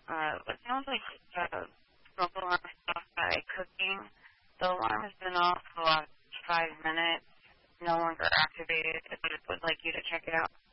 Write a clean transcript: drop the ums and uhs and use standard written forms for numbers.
It sounds like smoke alarm stuff by cooking. The alarm has been off for the last 5 minutes. No longer activated. I would like you to check it out.